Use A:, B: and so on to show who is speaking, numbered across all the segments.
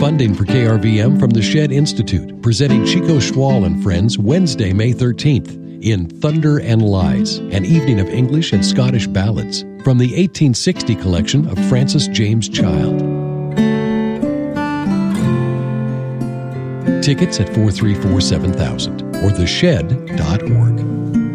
A: funding for KRVM from the Shed Institute, presenting Chico Schwal and Friends Wednesday, May 13th in Thunder and Lies, an evening of English and Scottish ballads from the 1860 collection of Francis James Child. Tickets at 434-7000 or theshed.org.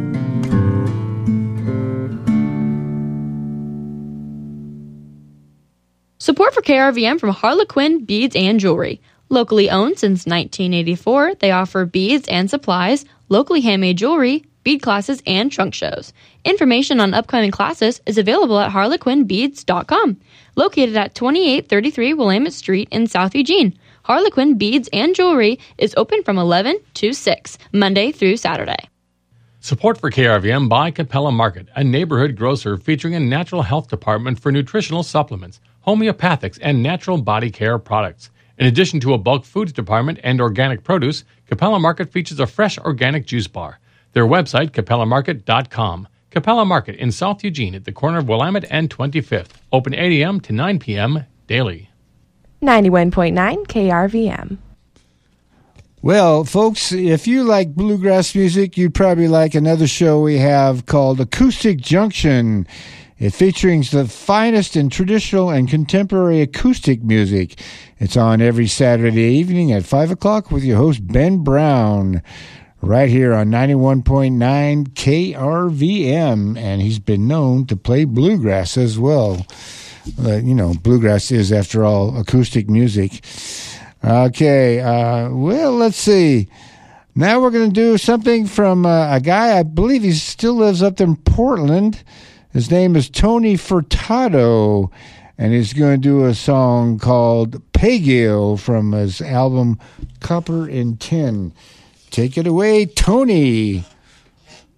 B: Support for KRVM from Harlequin Beads and Jewelry. Locally owned since 1984, they offer beads and supplies, locally handmade jewelry, bead classes, and trunk shows. Information on upcoming classes is available at harlequinbeads.com. Located at 2833 Willamette Street in South Eugene, Harlequin Beads and Jewelry is open from 11 to 6, Monday through Saturday.
C: Support for KRVM by Capella Market, a neighborhood grocer featuring a natural health department for nutritional supplements, homeopathics, and natural body care products. In addition to a bulk foods department and organic produce, Capella Market features a fresh organic juice bar. Their website, capellamarket.com. Capella Market in South Eugene at the corner of Willamette and 25th. Open 8 a.m. to 9 p.m. daily.
D: 91.9 KRVM.
E: Well, folks, if you like bluegrass music, you'd probably like another show we have called Acoustic Junction. It features the finest in traditional and contemporary acoustic music. It's on every Saturday evening at 5 o'clock with your host, Ben Brown, right here on 91.9 KRVM. And he's been known to play bluegrass as well. Bluegrass is, after all, acoustic music. Okay, well, let's see. Now we're going to do something from a guy, I believe he still lives up there in Portland. His name is Tony Furtado, and he's going to do a song called Pagio from his album Copper in Tin. Take it away, Tony.